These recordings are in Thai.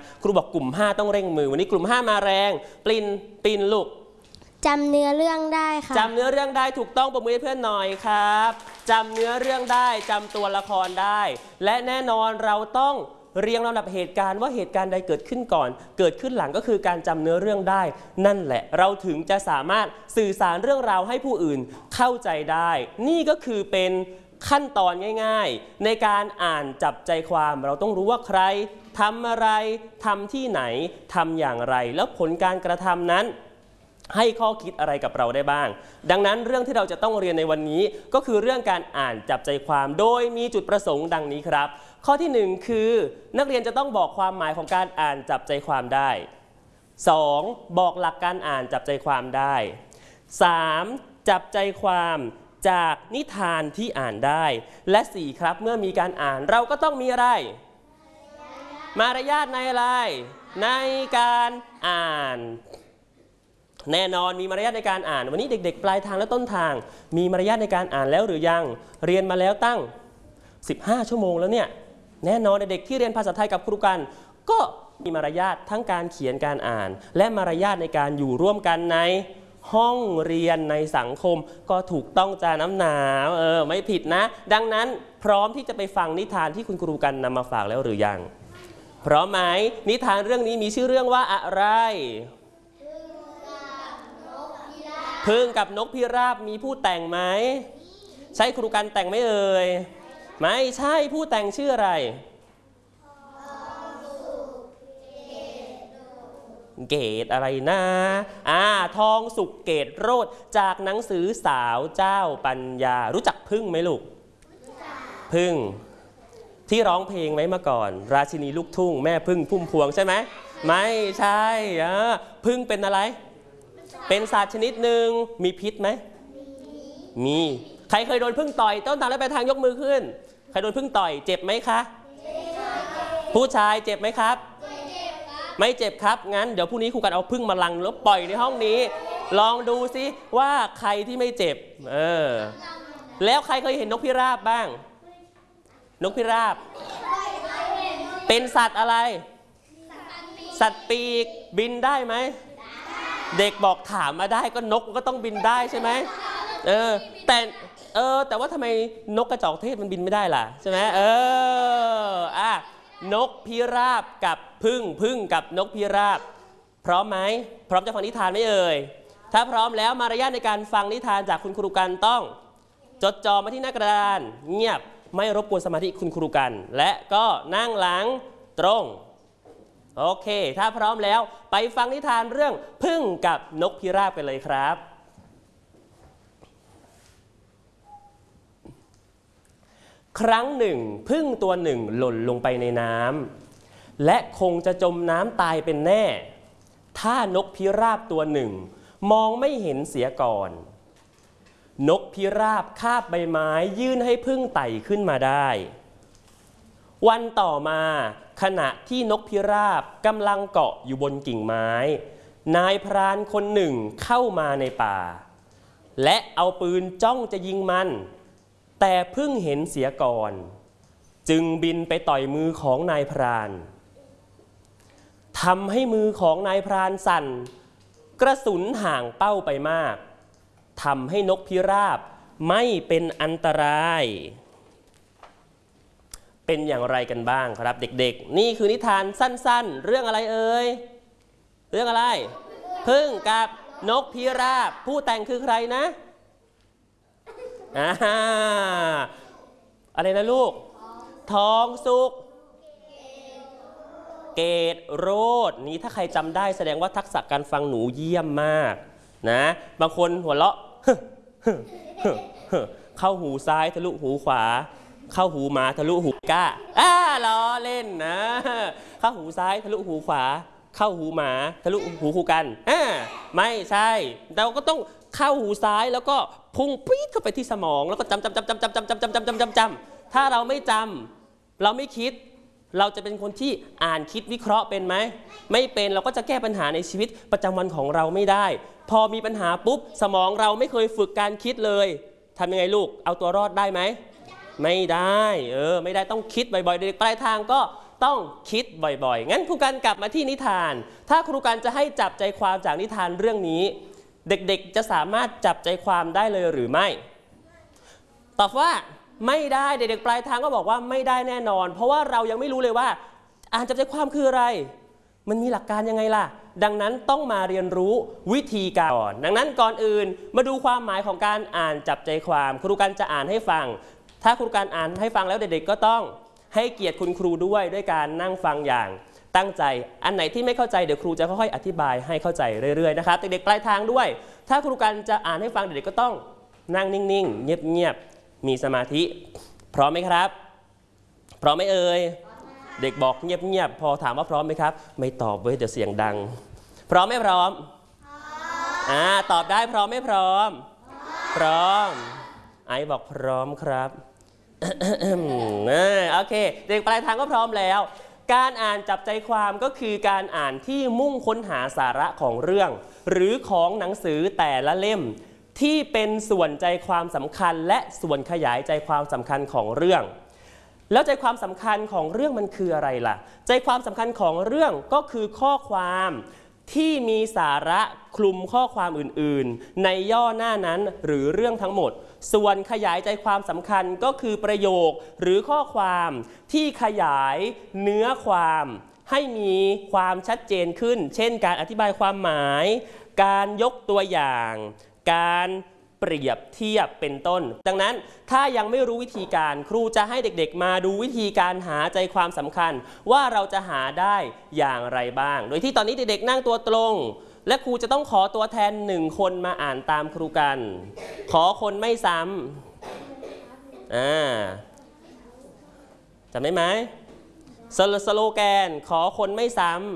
ครูบอกกลุ่ม5ต้องเร่งมือวันนี้กลุ่ม5มาแรงปินลูกจำเนื้อเรื่องได้ค่ะจำเนื้อเรื่องได้ถูกต้องปรบมือให้เพื่อนหน่อยครับจำเนื้อเรื่องได้จำตัวละครได้และแน่นอนเราต้องเรียงลำดับเหตุการณ์ว่าเหตุการณ์ใดเกิดขึ้นก่อนเกิดขึ้นหลังก็คือการจำเนื้อเรื่องได้นั่นแหละเราถึงจะสามารถสื่อสารเรื่องราวให้ผู้อื่นเข้าใจได้นี่ก็คือเป็นขั้นตอนง่ายๆในการอ่านจับใจความเราต้องรู้ว่าใครทำอะไรทำที่ไหนทำอย่างไรแล้วผลการกระทำนั้นให้ข้อคิดอะไรกับเราได้บ้างดังนั้นเรื่องที่เราจะต้องเรียนในวันนี้ก็คือเรื่องการอ่านจับใจความโดยมีจุดประสงค์ดังนี้ครับข้อที่1คือนักเรียนจะต้องบอกความหมายของการอ่านจับใจความได้2บอกหลักการอ่านจับใจความได้3จับใจความจากนิทานที่อ่านได้และ4ครับเมื่อมีการอ่านเราก็ต้องมีอะไรมารยาทในอะไรในการอ่านแน่นอนมีมารยาทในการอ่านวันนี้เด็กๆปลายทางและต้นทางมีมารยาทในการอ่านแล้วหรือยังเรียนมาแล้วตั้ง15ชั่วโมงแล้วเนี่ยแน่นอนเด็กที่เรียนภาษาไทยกับครูกันก็มีมารยาททั้งการเขียนการอ่านและมารยาทในการอยู่ร่วมกันในห้องเรียนในสังคมก็ถูกต้องจาน้ำหนาวไม่ผิดนะดังนั้นพร้อมที่จะไปฟังนิทานที่คุณครูกันนำมาฝากแล้วหรือยังพร้อมไหมนิทานเรื่องนี้มีชื่อเรื่องว่าอะไรพึ่งกับนกพิราบมีผู้แต่งไหมใช่ครูกันแต่งไหมเอ่ยไม่ใช่ผู้แต่งชื่ออะไรเกตอะไรนะทองสุกเกตโรจน์จากหนังสือสาวเจ้าปัญญารู้จักพึ่งไหมลูกพึ่งที่ร้องเพลงไว้มาก่อนราชินีลูกทุ่งแม่พึ่งพุ่มพวงใช่ไหมไม่ใช่พึ่งเป็นอะไรเป็นสัตว์ชนิดหนึ่งมีพิษไหมมีใครเคยโดนพึ่งต่อยต้นทางและปลายทางยกมือขึ้นใครโดนพึ่งต่อยเจ็บไหมคะผู้ชายเจ็บไหมครับไม่เจ็บครับงั้นเดี๋ยวพรุ่งนี้ครูกันเอาพึ่งมาลังแล้วปล่อยในห้องนี้ลองดูซิว่าใครที่ไม่เจ็บแล้วใครเคยเห็นนกพิราบบ้างนกพิราบเป็นสัตว์อะไรสัตว์ปีกบินได้ไหมเด็กบอกถามมาได้ก็นกก็ต้องบินได้ใช่ไหมแต่ว่าทำไมนกกระจอกเทศมันบินไม่ได้ล่ะใช่ไหมนกพิราบกับพึ่งกับนกพิราบพร้อมไหมพร้อมจะฟังนิทานไหมเอ่ยถ้าพร้อมแล้วมารยาทในการฟังนิทานจากคุณครูกันต้องจดจ่อมาที่หน้ากระดานเงียบไม่รบกวนสมาธิคุณครูกันและก็นั่งหลังตรงโอเคถ้าพร้อมแล้วไปฟังนิทานเรื่องพึ่งกับนกพิราบกันเลยครับครั้งหนึ่งพึ่งตัวหนึ่งหล่นลงไปในน้ำและคงจะจมน้ำตายเป็นแน่ถ้านกพิราบตัวหนึ่งมองไม่เห็นเสียก่อนนกพิราบคาบใบไม้ยื่นให้พึ่งไต่ขึ้นมาได้วันต่อมาขณะที่นกพิราบกำลังเกาะอยู่บนกิ่งไม้นายพรานคนหนึ่งเข้ามาในป่าและเอาปืนจ้องจะยิงมันแต่เพิ่งเห็นเสียก่อนจึงบินไปต่อยมือของนายพรานทำให้มือของนายพรานสั่นกระสุนห่างเป้าไปมากทำให้นกพิราบไม่เป็นอันตรายเป็นอย่างไรกันบ้างครับเด็กๆนี่คือนิทานสั้นๆเรื่องอะไรเอ่ยเรื่องอะไรพึ่งกับนกพิราบผู้แต่งคือใครนะอะไรนะลูกทองสุกเกตโรจน์นี่ถ้าใครจำได้แสดงว่าทักษะการฟังหนูเยี่ยมมากนะบางคนหัวเราะเข้าหูซ้ายทะลุหูขวาเข้าหูหมาทะลุหูก้าล้อเล่นนะเข้าหูซ้ายทะลุหูขวาเข้าหูหมาทะลุหูครูกันไม่ใช่เราก็ต้องเข้าหูซ้ายแล้วก็พุ่งปี๊ดเข้าไปที่สมองแล้วก็จำถ้าเราไม่จำเราไม่คิดเราจะเป็นคนที่อ่านคิดวิเคราะห์เป็นไหมไม่เป็นเราก็จะแก้ปัญหาในชีวิตประจำวันของเราไม่ได้พอมีปัญหาปุ๊บสมองเราไม่เคยฝึกการคิดเลยทำยังไงลูกเอาตัวรอดได้ไหมไม่ได้ไม่ได้ต้องคิดบ่อยๆเด็กปลายทางก็ต้องคิดบ่อยๆงั้นครูกันกลับมาที่นิทาน ถ้าครูกันจะให้จับใจความจากนิทานเรื่องนี้เด็กๆจะสามารถจับใจความได้เลยหรือไม่ตอบว่าไม่ได้เด็กๆปลายทางก็บอกว่าไม่ได้แน่นอนเพราะว่าเรายังไม่รู้เลยว่าอ่านจับใจความคืออะไรมันมีหลักการยังไงล่ะดังนั้นต้องมาเรียนรู้วิธีการก่อนดังนั้นก่อนอื่นมาดูความหมายของการอ่านจับใจความครูกันจะอ่านให้ฟังถ้าครูกันอ่านให้ฟังแล้วเด็กๆก็ต้องให้เกียรติคุณครูด้วยการนั่งฟังอย่างตั้งใจอันไหนที่ไม่เข้าใจเดี๋ยวครูจะค่อยๆอธิบายให้เข้าใจเรื่อยๆนะครับเด็กๆปลายทางด้วยถ้าครูกันจะอ่านให้ฟังเด็กๆก็ต้องนั่งนิ่งๆเงียบๆมีสมาธิพร้อมไหมครับพร้อมไหมเอ่ยเด็กบอกเงียบๆพอถามว่าพร้อมไหมครับไม่ตอบเว้ยเดี๋ยวเสียงดังพร้อมไม่พร้อมตอบได้พร้อมไม่พร้อมพร้อมไอบอกพร้อมครับโอเคเด็กปลายทางก็พร้อมแล้วการอ่านจับใจความก็คือการอ่านที่มุ่งค้นหาสาระของเรื่องหรือของหนังสือแต่ละเล่มที่เป็นส่วนใจความสำคัญและส่วนขยายใจความสำคัญของเรื่องแล้วใจความสำคัญของเรื่องมันคืออะไรล่ะใจความสำคัญของเรื่องก็คือข้อความที่มีสาระคลุมข้อความอื่นๆในย่อหน้านั้นหรือเรื่องทั้งหมดส่วนขยายใจความสำคัญก็คือประโยคหรือข้อความที่ขยายเนื้อความให้มีความชัดเจนขึ้นเช่นการอธิบายความหมายการยกตัวอย่างการเปรียบเทียบเป็นต้นดังนั้นถ้ายังไม่รู้วิธีการครูจะให้เด็กๆมาดูวิธีการหาใจความสำคัญว่าเราจะหาได้อย่างไรบ้างโดยที่ตอนนี้เด็กๆนั่งตัวตรงและครูจะต้องขอตัวแทน1คนมาอ่านตามครูกันขอคนไม่ซ้ำจำได้ไหมสโลแกนขอคนไม่ซ้ำ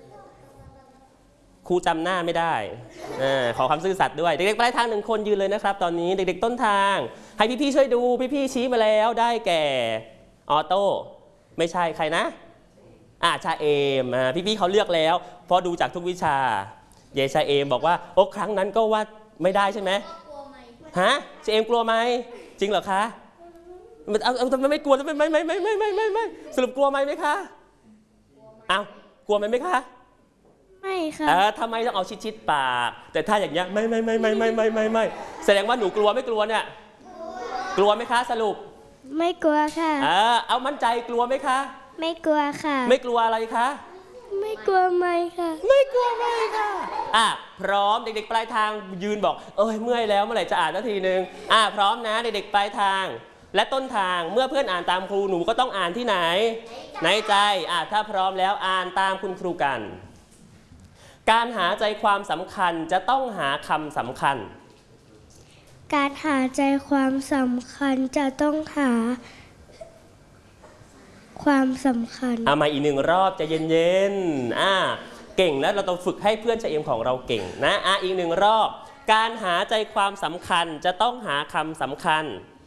ครูจำหน้าไม่ได้ขอความซื่อสัตย์ด้วยเด็กๆปลายทาง1คนยืนเลยนะครับตอนนี้เด็กๆต้นทางให้พี่ๆช่วยดูพี่ๆชี้มาแล้วได้แก่ออโต้ไม่ใช่ใครนะชาเอมพี่ๆเขาเลือกแล้วเพราะดูจากทุกวิชาเยชาเอมบอกว่าโอ้ครั้งนั้นก็ว่าไม่ได้ใช่ไหมฮะชาเอมกลัวไหมจริงเหรอคะเอาทำไมไม่กลัวทำไมไม่สรุปกลัวไหมคะกลัวไหมคะไม่ค่ะทำไมต้องเอาชิดปากแต่ถ้าอย่างเงี้ยไม่แสดงว่าหนูกลัวไม่กลัวเนี่ยกลัวไหมคะสรุปไม่กลัวค่ะเอามั่นใจกลัวไหมคะไม่กลัวค่ะไม่กลัวอะไรคะไม่กลัวไม่ค่ะไม่กลัวไม่ค่ะพร้อมเด็กๆปลายทางยืนบอกเมื่อยแล้วเมื่อไหร่จะอ่านนาทีนึงพร้อมนะเด็กๆปลายทางและต้นทางเมื่อเพื่อนอ่านตามครูหนูก็ต้องอ่านที่ไหนในใจถ้าพร้อมแล้วอ่านตามคุณครูกันการหาใจความสำคัญจะต้องหาคำสำคัญการหาใจความสำคัญจะต้องหาความสำคัญมาอีก1รอบจะเย็นๆเก่งแล้วเราต้องฝึกให้เพื่อนชาเอมของเราเก่งนะอีก1รอบการหาใจความสำคัญจะต้องหาคำสำคัญ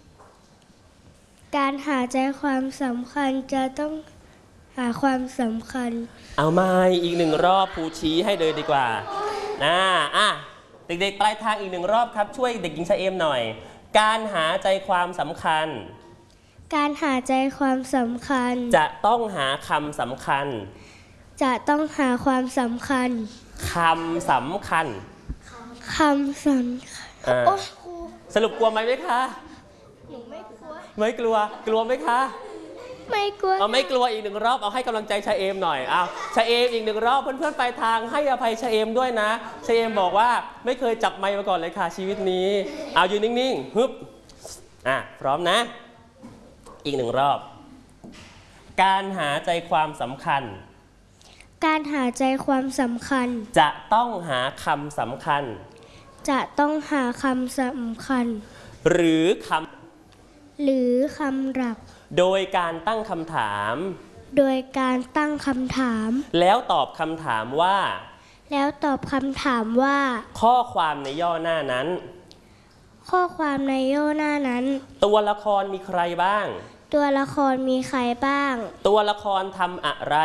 การหาใจความสำคัญจะต้องหาความสำคัญเอามาอีก1รอบครูชี้ให้เลยดีกว่าเด็กๆปลายทางอีก1รอบครับช่วยเด็กหญิงชาเอมหน่อยการหาใจความสำคัญการหาใจความสำคัญจะต้องหาคำสำคัญจะต้องหาความสำคัญคำสำคัญคำสำคัญสรุปกลัวไหมคะหนูไม่กลัวไม่กลัวกลัวไหมคะไม่กลัวไม่กลัวอีก1รอบเอาให้กำลังใจชาเอมหน่อยชาเอมอีก1รอบเพื่อนๆปลายทางให้อภัยชาเอมด้วยนะชาเอมบอกว่าไม่เคยจับไมค์มาก่อนเลยค่ะชีวิตนี้ยืนนิ่งๆฮึบพร้อมนะอีก1รอบการหาใจความสำคัญการหาใจความสำคัญจะต้องหาคำสำคัญจะต้องหาคำสำคัญหรือคำหลักโดยการตั้งคำถามแล้วตอบคำถามว่าข้อความในย่อหน้านั้นตัวละครมีใครบ้างตัวละครทำอะไร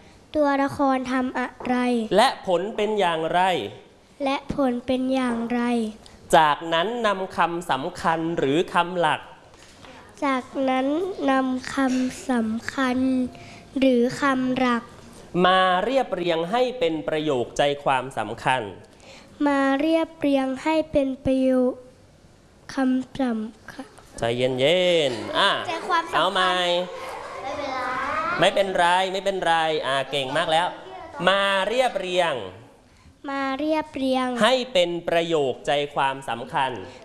และผลเป็นอย่างไรจากนั้นนำคำสำคัญหรือคำหลักหรือคำหลักมาเรียบเรียงให้เป็นประโยคใจความสำคัญมาเรียบเรียงให้เป็นประโยคคำสำคัญใจเย็นๆใจความสำคัญเอาใหม่ไม่เป็นไรเก่งมากแล้ว มาเรียบเรียงมาเรียบเรียงให้เป็นประโยคใจความสำคัญ